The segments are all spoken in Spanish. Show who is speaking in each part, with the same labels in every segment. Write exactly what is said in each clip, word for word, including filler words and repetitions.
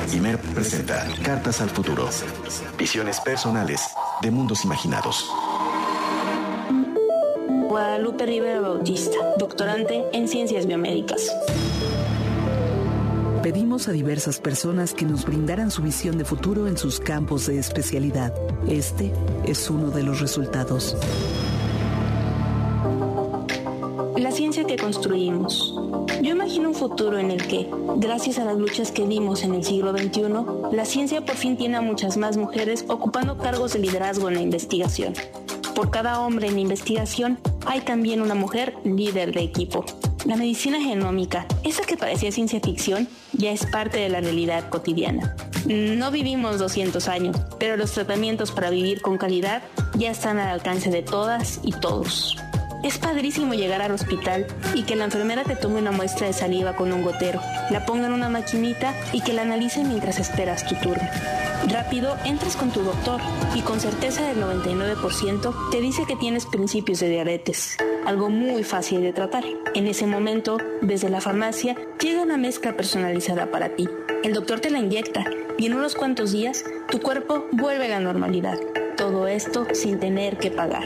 Speaker 1: Imer presenta Cartas al Futuro. Visiones personales de mundos imaginados.
Speaker 2: Guadalupe Rivera Bautista, doctorante en Ciencias Biomédicas.
Speaker 3: Pedimos a diversas personas que nos brindaran su visión de futuro en sus campos de especialidad. Este es uno de los resultados.
Speaker 2: La ciencia que construimos. Yo imagino un futuro en el que, gracias a las luchas que dimos en el siglo veintiuno, la ciencia por fin tiene a muchas más mujeres ocupando cargos de liderazgo en la investigación. Por cada hombre en investigación, hay también una mujer líder de equipo. La medicina genómica, esa que parecía ciencia ficción, ya es parte de la realidad cotidiana. No vivimos doscientos años, pero los tratamientos para vivir con calidad ya están al alcance de todas y todos. Es padrísimo llegar al hospital y que la enfermera te tome una muestra de saliva con un gotero, la ponga en una maquinita y que la analice mientras esperas tu turno. Rápido entras con tu doctor y con certeza del noventa y nueve por ciento te dice que tienes principios de diabetes, algo muy fácil de tratar. En ese momento, desde la farmacia, llega una mezcla personalizada para ti. El doctor te la inyecta y en unos cuantos días tu cuerpo vuelve a la normalidad. Todo esto sin tener que pagar.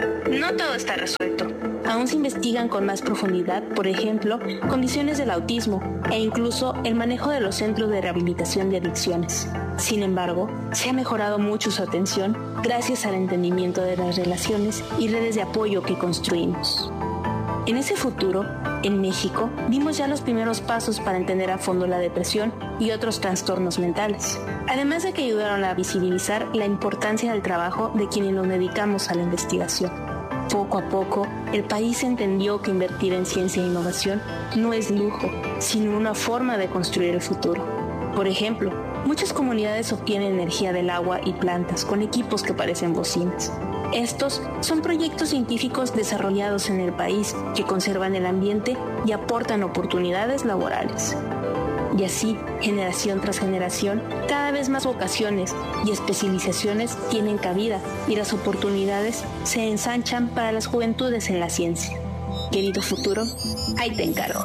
Speaker 2: No todo está resuelto. Aún se investigan con más profundidad, por ejemplo, condiciones del autismo e incluso el manejo de los centros de rehabilitación de adicciones. Sin embargo, se ha mejorado mucho su atención gracias al entendimiento de las relaciones y redes de apoyo que construimos. En ese futuro, en México, dimos ya los primeros pasos para entender a fondo la depresión y otros trastornos mentales, además de que ayudaron a visibilizar la importancia del trabajo de quienes nos dedicamos a la investigación. Poco a poco, el país entendió que invertir en ciencia e innovación no es lujo, sino una forma de construir el futuro. Por ejemplo, muchas comunidades obtienen energía del agua y plantas con equipos que parecen bocinas. Estos son proyectos científicos desarrollados en el país que conservan el ambiente y aportan oportunidades laborales. Y así, generación tras generación, cada vez más vocaciones y especializaciones tienen cabida y las oportunidades se ensanchan para las juventudes en la ciencia. Querido futuro, ahí te encargo.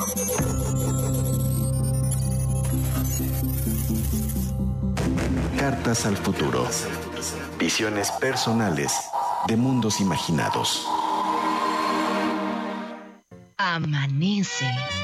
Speaker 1: Cartas al Futuro. Visiones personales de mundos imaginados.
Speaker 4: Amanece.